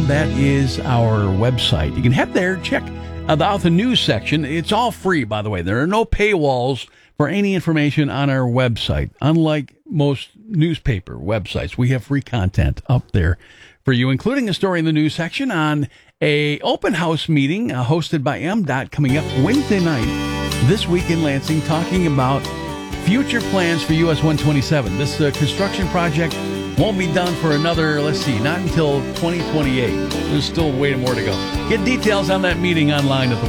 lansing.com. That is our website. You can head there, check out the news section. It's all free, by the way. There are no paywalls for any information on our website. Unlike most newspaper websites, we have free content up there for you, including a story in the news section on a open house meeting hosted by MDOT coming up Wednesday night this week in Lansing, talking about future plans for US 127. This construction project won't be done for another, not until 2028. There's still way more to go. Get details on that meeting online at the